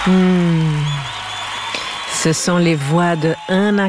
Ce sont les voix de Ana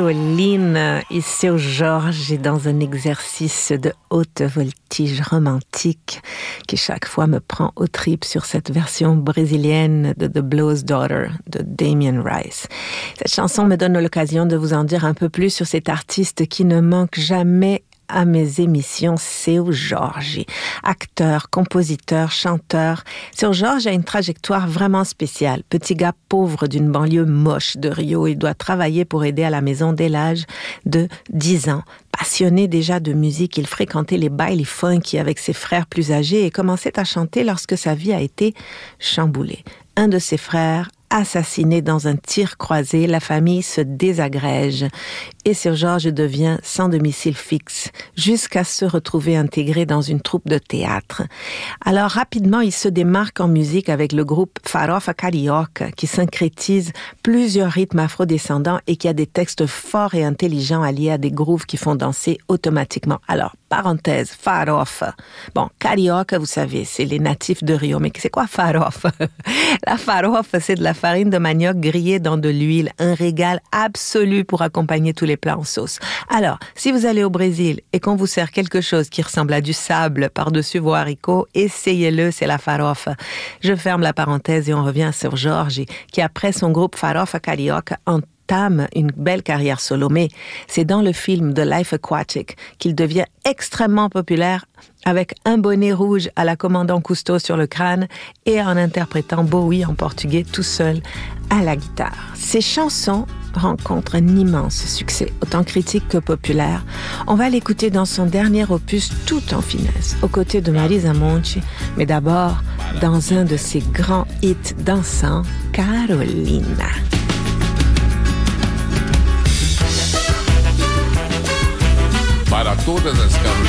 Carolina et Seu Jorge dans un exercice de haute voltige romantique qui chaque fois me prend aux tripes sur cette version brésilienne de The Blow's Daughter de Damien Rice. Cette chanson me donne l'occasion de vous en dire un peu plus sur cet artiste qui ne manque jamais à mes émissions, Seu Jorge. Acteur, compositeur, chanteur, Seu Jorge a une trajectoire vraiment spéciale. Petit gars pauvre d'une banlieue moche de Rio, il doit travailler pour aider à la maison dès l'âge de 10 ans. Passionné déjà de musique, il fréquentait les bailes funky avec ses frères plus âgés et commençait à chanter lorsque sa vie a été chamboulée. Un de ses frères, assassiné dans un tir croisé, la famille se désagrège et Seu Jorge devient sans domicile fixe jusqu'à se retrouver intégré dans une troupe de théâtre. Alors rapidement, il se démarque en musique avec le groupe Farofa Carioca qui syncrétise plusieurs rythmes afrodescendants et qui a des textes forts et intelligents alliés à des grooves qui font danser automatiquement. Alors, parenthèse, farofa. Bon, carioca, vous savez, c'est les natifs de Rio. Mais c'est quoi farofa? La farofa, c'est de la farine de manioc grillée dans de l'huile. Un régal absolu pour accompagner tous les plats en sauce. Alors, si vous allez au Brésil et qu'on vous sert quelque chose qui ressemble à du sable par-dessus vos haricots, essayez-le, c'est la farofa. Je ferme la parenthèse et on revient à Seu Jorge, qui après son groupe Farofa Carioca, entame une belle carrière solo, mais c'est dans le film The Life Aquatic qu'il devient extrêmement populaire avec un bonnet rouge à la commandant Cousteau sur le crâne et en interprétant Bowie en portugais tout seul à la guitare. Ses chansons rencontrent un immense succès, autant critique que populaire. On va l'écouter dans son dernier opus tout en finesse, aux côtés de Marisa Monte, mais d'abord dans un de ses grands hits dansants, Carolina. Para todas as Carolinas.